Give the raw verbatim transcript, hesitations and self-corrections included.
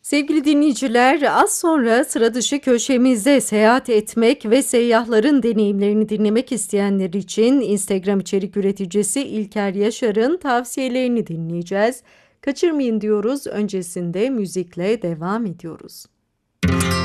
Sevgili dinleyiciler, az sonra sıra dışı köşemizde seyahat etmek ve seyyahların deneyimlerini dinlemek isteyenler için Instagram içerik üreticisi İlker Yaşar'ın tavsiyelerini dinleyeceğiz. Kaçırmayın diyoruz. Öncesinde müzikle devam ediyoruz.